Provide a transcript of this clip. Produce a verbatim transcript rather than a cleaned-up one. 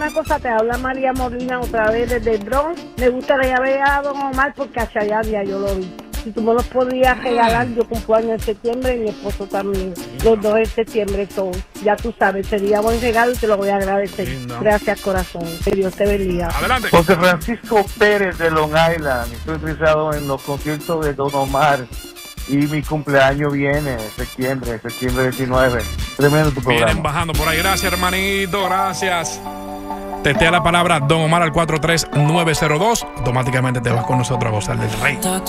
Una cosa, te habla María Molina otra vez desde el Bronx. Me gustaría ver a Don Omar porque a Chayanne yo lo vi. Si tú me los podías regalar, yo cumplo año en septiembre y mi esposo también. Los dos en septiembre son. Ya tú sabes, sería buen regalo y te lo voy a agradecer. Lindo. Gracias, corazón. Que Dios te bendiga. Adelante. José Francisco Pérez de Long Island. Estoy interesado en los conciertos de Don Omar. Y mi cumpleaños viene en septiembre, septiembre diecinueve. Tremendo tu programa. Vienen bajando por ahí. Gracias, hermanito. Gracias. Testea la palabra Don Omar al cuatro tres nueve cero dos. Automáticamente te vas con nosotros a gozar del rey.